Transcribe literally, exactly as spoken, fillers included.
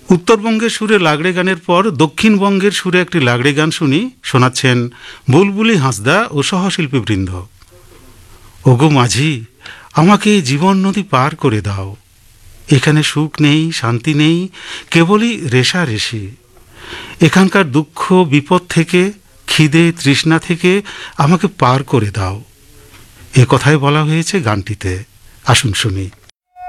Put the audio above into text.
উত্তরবঙ্গের সুরে লাগড়ে গানের পর দক্ষিণবঙ্গের সুরে একটি লাগড়ে গান শুনি, শোনাচ্ছেন বুলবুলি হাঁসদা ও সহশিল্পীবৃন্দ। ওগো মাঝি, আমাকে এই জীবন নদী পার করে দাও। এখানে সুখ নেই, শান্তি নেই, কেবলই রেশারেশি। এখানকার দুঃখ বিপদ থেকে, খিদে তৃষ্ণা থেকে আমাকে পার করে দাও। এ কথাই বলা হয়েছে গানটিতে। আসুন শুনি।